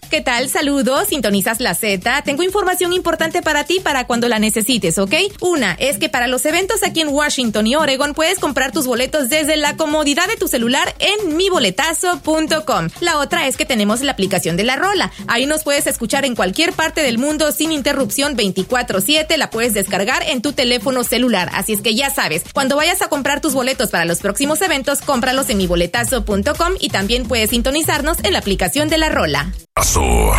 ¿Qué tal? Saludos, sintonizas la Z. Tengo información importante para ti para cuando la necesites, ¿ok? Una es que para los eventos aquí en Washington y Oregon puedes comprar tus boletos desde la comodidad de tu celular en miboletazo.com. La otra es que tenemos la aplicación de La Rola. Ahí nos puedes escuchar en cualquier parte del mundo sin interrupción 24/7. La puedes descargar en tu teléfono celular. Así es que ya sabes, cuando vayas a comprar tus boletos para los próximos eventos, cómpralos en miboletazo.com y también puedes sintonizarnos en la aplicación de La Rola.